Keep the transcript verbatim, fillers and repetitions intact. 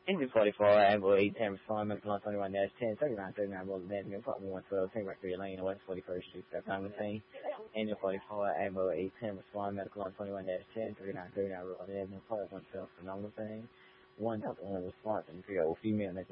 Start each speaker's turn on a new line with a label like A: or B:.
A: Engine forty-four, ambulance eight ten, respond, medical line twenty-one dash ten, thirty-nine, thirty-nine, roll the Avenue, apartment one twelve, take back three lane, West forty-first Street, step time maintain. Engine forty-four, ambulance eight ten, respond, medical line twenty-one dash ten, thirty-nine, thirty-nine, roll the Avenue, apartment one twelve, phenomenal thing. One, one response, and three, oh, female,